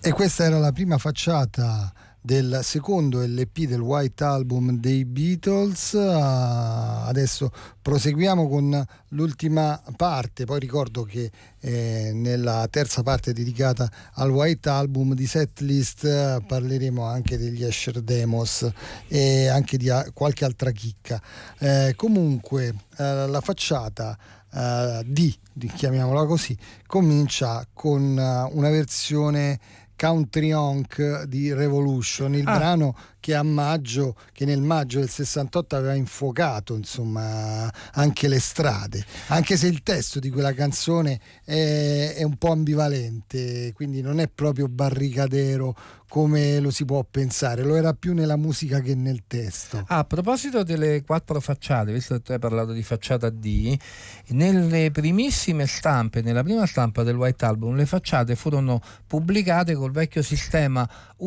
E questa era la prima facciata del secondo LP del White Album dei Beatles. Adesso proseguiamo con l'ultima parte, poi ricordo che nella terza parte dedicata al White Album di Setlist parleremo anche degli Escher Demos e anche di qualche altra chicca. Comunque la facciata chiamiamola così, comincia con una versione country honk di Revolution, il brano che nel maggio del 68 aveva infuocato insomma anche le strade, anche se il testo di quella canzone è un po' ambivalente, quindi non è proprio barricadero come lo si può pensare, lo era più nella musica che nel testo. A proposito delle 4 facciate, visto che tu hai parlato di facciata D, nelle primissime stampe, nella prima stampa del White Album, le facciate furono pubblicate col vecchio sistema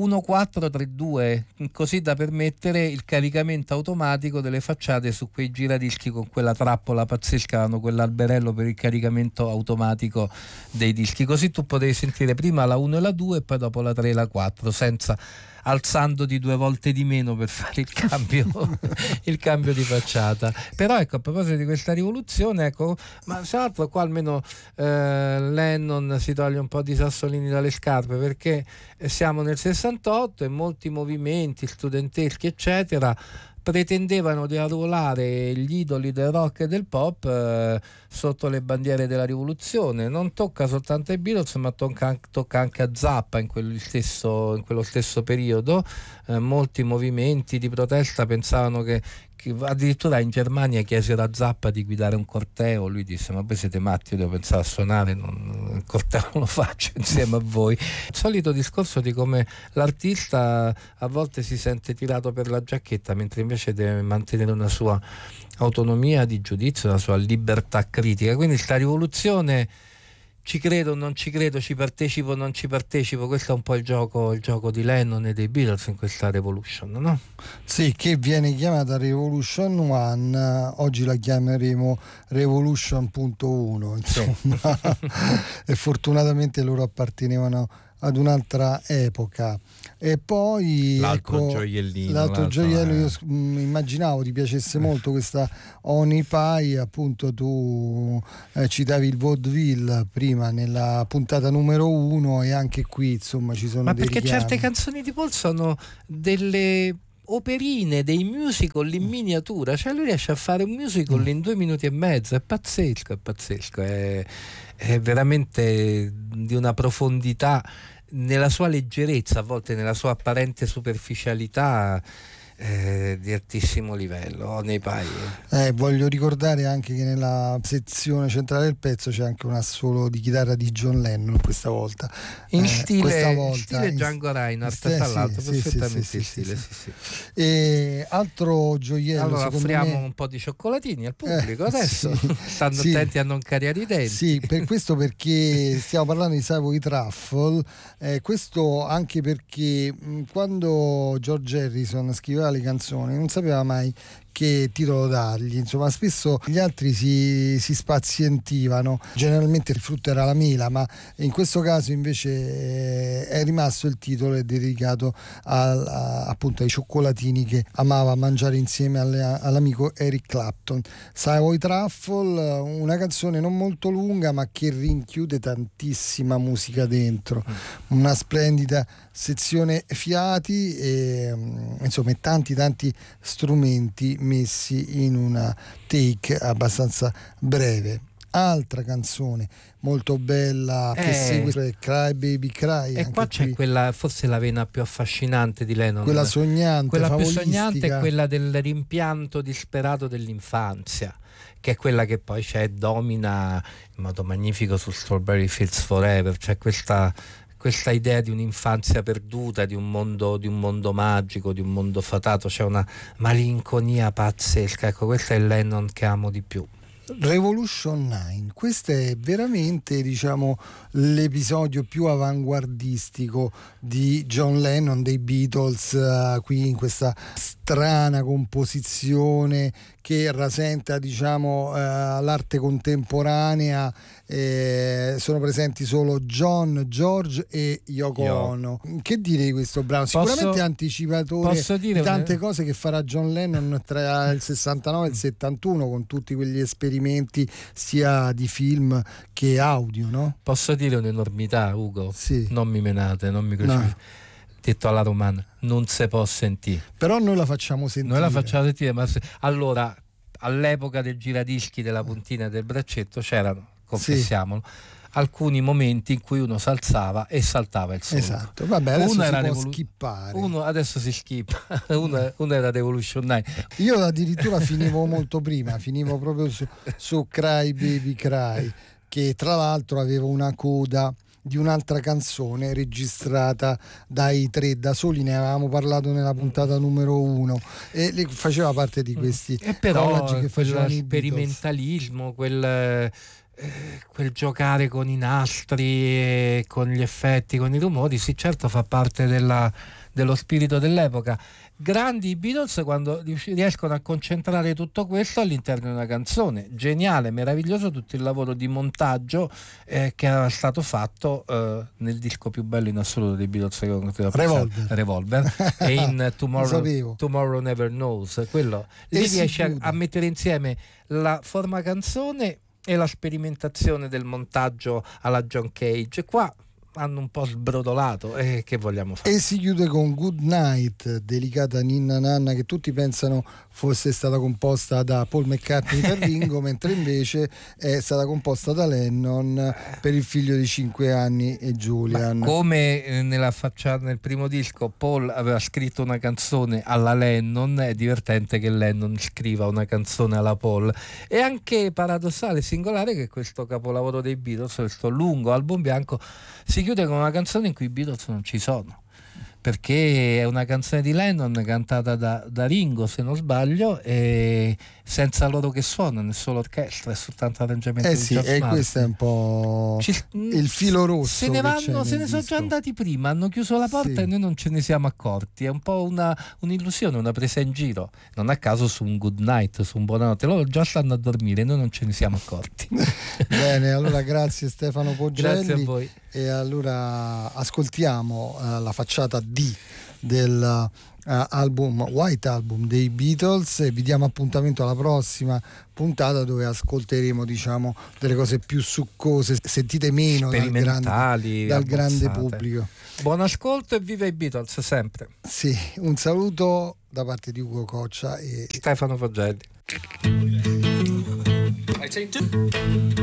1432, così da permettere il caricamento automatico delle facciate su quei giradischi con quella trappola pazzesca, hanno quell'alberello per il caricamento automatico dei dischi, così tu potevi sentire prima la 1 e la 2 e poi dopo la 3 e la 4 senza alzando di 2 volte di meno per fare il cambio di facciata. Però ecco, a proposito di questa rivoluzione, ecco, ma tra l'altro qua almeno Lennon si toglie un po' di sassolini dalle scarpe, perché siamo nel 68 e molti movimenti studenteschi eccetera pretendevano di arruolare gli idoli del rock e del pop sotto le bandiere della rivoluzione. Non tocca soltanto ai Beatles, ma tocca anche a Zappa in quello stesso periodo. Molti movimenti di protesta pensavano che addirittura in Germania chiesero a Zappa di guidare un corteo, lui disse: ma voi siete matti, io devo pensare a suonare, il corteo non lo faccio insieme a voi. Il solito discorso di come l'artista a volte si sente tirato per la giacchetta, mentre invece deve mantenere una sua autonomia di giudizio, una sua libertà critica. Quindi sta rivoluzione, ci credo, non ci credo, ci partecipo, non ci partecipo, questo è un po' il gioco di Lennon e dei Beatles in questa Revolution, no? Sì, che viene chiamata Revolution 1, oggi la chiameremo Revolution.1, insomma. E fortunatamente loro appartenevano ad un'altra epoca. E poi l'altro gioiellino, io immaginavo ti piacesse molto questa Honey Pie, appunto tu citavi il vaudeville prima nella puntata numero 1 e anche qui insomma ci sono dei richiami. Certe canzoni di Paul sono delle operine, dei musical in miniatura, cioè lui riesce a fare un musical in 2 minuti e mezzo, è pazzesco, è veramente di una profondità nella sua leggerezza, a volte nella sua apparente superficialità, di altissimo livello nei Pie. Voglio ricordare anche che nella sezione centrale del pezzo c'è anche un assolo di chitarra di John Lennon questa volta in stile Django Reinhardt, tra l'altro perfettamente in stile. E altro gioiello, allora offriamo un po' di cioccolatini al pubblico adesso, stanno attenti a non cariare i denti. Sì, per questo, perché stiamo parlando di Savoy Truffle, questo anche perché quando George Harrison scriveva le canzoni non sapeva mai che titolo dargli, insomma spesso gli altri si spazientivano, generalmente il frutto era la mela, ma in questo caso invece è rimasto il titolo, è dedicato appunto ai cioccolatini che amava mangiare insieme all'amico Eric Clapton. Savoy Truffle, una canzone non molto lunga ma che rinchiude tantissima musica dentro, una splendida sezione fiati e insomma tanti strumenti messi in una take abbastanza breve. Altra canzone molto bella che segue Cry Baby Cry, e qua c'è quella, forse la vena più affascinante di Lennon, quella sognante, quella più sognante è quella del rimpianto disperato dell'infanzia, che è quella che poi domina in modo magnifico su Strawberry Fields Forever, cioè questa idea di un'infanzia perduta, di un mondo magico, di un mondo fatato, c'è una malinconia pazzesca. Ecco, questo è il Lennon che amo di più. Revolution 9, questo è veramente, diciamo, l'episodio più avanguardistico di John Lennon, dei Beatles, qui in questa strana composizione che rasenta, diciamo, l'arte contemporanea sono presenti solo John, George e Yoko Ono. Che dire di questo brano? Sicuramente anticipatore di tante cose che farà John Lennon tra il 69 e il 71, con tutti quegli esperimenti sia di film che audio, no? Posso dire un'enormità, Ugo? Sì. Non mi menate, non mi crucificate. No. Detto alla romana, non si può sentire. Però noi la facciamo sentire. Ma allora, all'epoca del giradischi, della puntina e del braccetto, c'erano, confessiamolo, alcuni momenti in cui uno si alzava e saltava il solo. Esatto, vabbè, adesso si può skippare. Adesso si skippa, uno era Revolution 9. Io addirittura finivo molto prima, finivo proprio su Cry Baby Cry, che tra l'altro aveva una coda di un'altra canzone registrata dai tre da soli, ne avevamo parlato nella puntata numero 1, e faceva parte di questi collage che facevano i sperimentalismo, quel giocare con i nastri, con gli effetti, con i rumori, sì, certo, fa parte dello spirito dell'epoca. Grandi i Beatles quando riescono a concentrare tutto questo all'interno di una canzone. Geniale, meraviglioso tutto il lavoro di montaggio che era stato fatto nel disco più bello in assoluto dei Beatles, Revolver e in Tomorrow Never Knows. Quello lì riesce a mettere insieme la forma canzone e la sperimentazione del montaggio alla John Cage. Qua hanno un po' sbrodolato, che vogliamo fare? E si chiude con Good Night, delicata ninna nanna, che tutti pensano fosse stata composta da Paul McCartney per Ringo, mentre invece è stata composta da Lennon per il figlio di 5 anni, e Julian. Ma come nel primo disco Paul aveva scritto una canzone alla Lennon, è divertente che Lennon scriva una canzone alla Paul. È anche paradossale, singolare, che questo capolavoro dei Beatles, questo lungo album bianco, si chiude con una canzone in cui i Beatles non ci sono, perché è una canzone di Lennon cantata da Ringo, se non sbaglio, e senza loro che suonano, è solo orchestra, è soltanto arrangiamento di George Martin. E questo è un po' il filo rosso. Se ne sono già andati prima, hanno chiuso la porta e noi non ce ne siamo accorti. È un po' un'illusione, una presa in giro. Non a caso su un Good Night, su un buonanotte, loro già stanno a dormire e noi non ce ne siamo accorti. Bene, allora grazie Stefano Poggelli. Grazie a voi. E allora ascoltiamo la facciata D del White Album dei Beatles, e vi diamo appuntamento alla prossima puntata, dove ascolteremo, diciamo, delle cose più succose, sentite meno dal grande pubblico. Buon ascolto e viva i Beatles sempre. Sì, un saluto da parte di Ugo Coccia e Stefano Poggelli.